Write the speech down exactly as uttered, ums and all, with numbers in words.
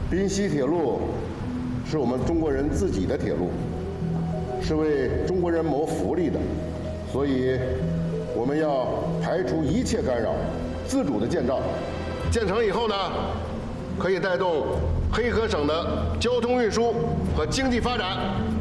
滨西铁路是我们中国人自己的铁路，是为中国人谋福利的，所以我们要排除一切干扰，自主的建造。建成以后呢，可以带动黑河省的交通运输和经济发展。